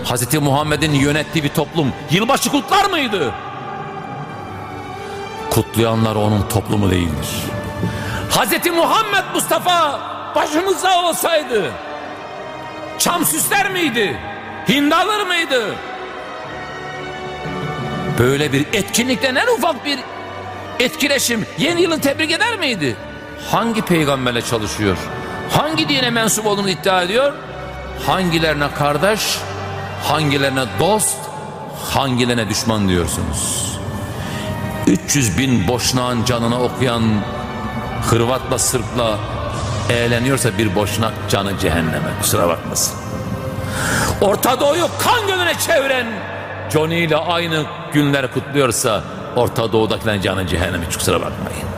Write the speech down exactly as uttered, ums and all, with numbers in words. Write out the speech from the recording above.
Hazreti Muhammed'in yönettiği bir toplum yılbaşı kutlar mıydı? Kutlayanlar onun toplumu değildir. Hazreti Muhammed Mustafa başımızda olsaydı çam süsler miydi? Hindi alır mıydı? Böyle bir etkinlikten en ufak bir etkileşim yeni yılı tebrik eder miydi? Hangi peygamberle çalışıyor? Hangi dine mensup olduğunu iddia ediyor? Hangilerine kardeş, hangilerine dost, hangilerine düşman diyorsunuz? üç yüz bin boşnağın canına okuyan Hırvatla Sırpla eğleniyorsa bir boşnak canı cehenneme, kusura bakmasın. Orta Doğu'yu kan gölüne çeviren Johnny ile aynı günleri kutluyorsa Orta Doğu'dakilerin canı cehenneme, kusura bakmayın.